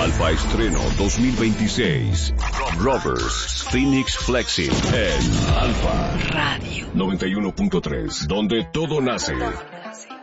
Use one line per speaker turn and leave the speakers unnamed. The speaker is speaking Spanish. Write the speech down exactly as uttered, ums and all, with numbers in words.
Alfa Estreno dos mil veintiséis. Rovers Phoenix Flexing en Alfa Radio noventa y uno punto tres, donde todo nace.